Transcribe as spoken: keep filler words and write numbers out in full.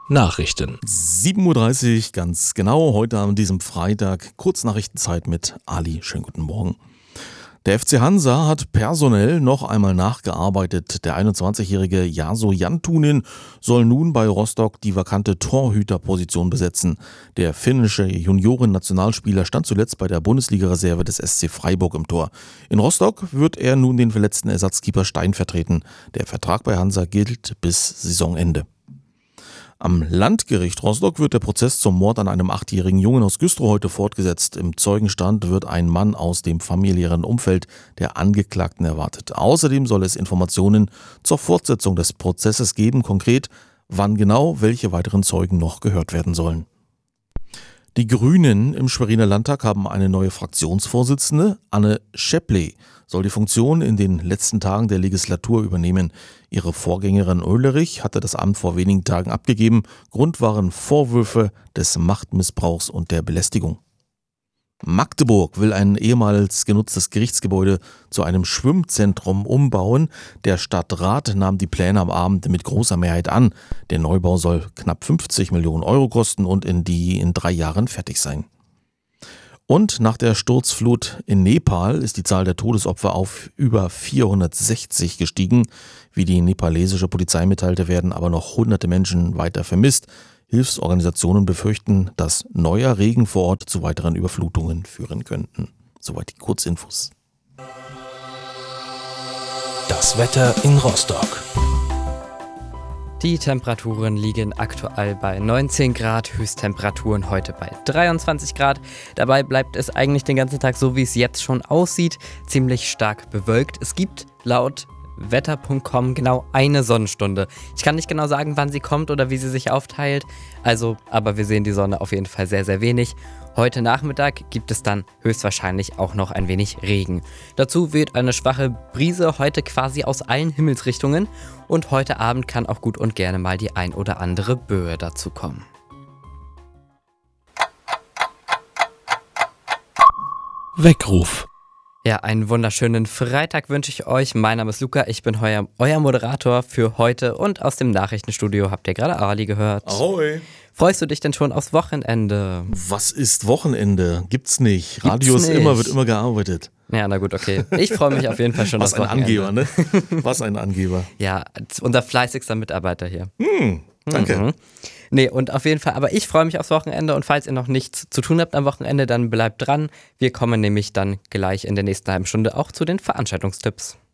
Nachrichten. sieben Uhr dreißig, ganz genau, heute an diesem Freitag, Kurznachrichtenzeit mit Ali. Schönen guten Morgen. Der F C Hansa hat personell noch einmal nachgearbeitet. Der einundzwanzigjährige Jaso Jantunen soll nun bei Rostock die vakante Torhüterposition besetzen. Der finnische Junioren-Nationalspieler stand zuletzt bei der Bundesliga-Reserve des S C Freiburg im Tor. In Rostock wird er nun den verletzten Ersatzkeeper Stein vertreten. Der Vertrag bei Hansa gilt bis Saisonende. Am Landgericht Rostock wird der Prozess zum Mord an einem achtjährigen Jungen aus Güstrow heute fortgesetzt. Im Zeugenstand wird ein Mann aus dem familiären Umfeld der Angeklagten erwartet. Außerdem soll es Informationen zur Fortsetzung des Prozesses geben, konkret, wann genau welche weiteren Zeugen noch gehört werden sollen. Die Grünen im Schweriner Landtag haben eine neue Fraktionsvorsitzende. Anne Schäppley soll die Funktion in den letzten Tagen der Legislatur übernehmen. Ihre Vorgängerin Oehlerich hatte das Amt vor wenigen Tagen abgegeben. Grund waren Vorwürfe des Machtmissbrauchs und der Belästigung. Magdeburg will ein ehemals genutztes Gerichtsgebäude zu einem Schwimmzentrum umbauen. Der Stadtrat nahm die Pläne am Abend mit großer Mehrheit an. Der Neubau soll knapp fünfzig Millionen Euro kosten und in die in drei Jahren fertig sein. Und nach der Sturzflut in Nepal ist die Zahl der Todesopfer auf über vierhundertsechzig gestiegen. Wie die nepalesische Polizei mitteilte, werden aber noch hunderte Menschen weiter vermisst. Hilfsorganisationen befürchten, dass neuer Regen vor Ort zu weiteren Überflutungen führen könnten. Soweit die Kurzinfos. Das Wetter in Rostock. Die Temperaturen liegen aktuell bei neunzehn Grad, Höchsttemperaturen heute bei dreiundzwanzig Grad. Dabei bleibt es eigentlich den ganzen Tag so, wie es jetzt schon aussieht, ziemlich stark bewölkt. Es gibt laut wetter punkt com genau eine Sonnenstunde. Ich kann nicht genau sagen, wann sie kommt oder wie sie sich aufteilt, also, aber wir sehen die Sonne auf jeden Fall sehr, sehr wenig. Heute Nachmittag gibt es dann höchstwahrscheinlich auch noch ein wenig Regen. Dazu weht eine schwache Brise heute quasi aus allen Himmelsrichtungen und heute Abend kann auch gut und gerne mal die ein oder andere Böe dazu kommen. Weckruf. Ja, einen wunderschönen Freitag wünsche ich euch. Mein Name ist Luca, ich bin heuer, euer Moderator für heute und aus dem Nachrichtenstudio habt ihr gerade Ali gehört. Ahoi. Freust du dich denn schon aufs Wochenende? Was ist Wochenende? Gibt's nicht. Radio Gibt's ist nicht. immer, wird immer gearbeitet. Ja, na gut, okay. Ich freue mich auf jeden Fall schon Was aufs ein Wochenende. Angeber, ne? Was ein Angeber. Ja, unser fleißigster Mitarbeiter hier. Hm, danke. Mhm. Nee, und auf jeden Fall, aber ich freue mich aufs Wochenende und falls ihr noch nichts zu tun habt am Wochenende, dann bleibt dran. Wir kommen nämlich dann gleich in der nächsten halben Stunde auch zu den Veranstaltungstipps.